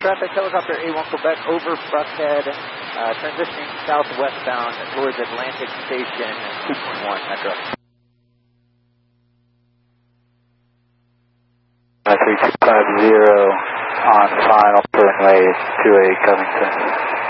traffic, helicopter A1 Quebec over Buckhead, transitioning southwestbound towards Atlantic Station 2.1 Metro. 3250 on final for runway 28 Covington.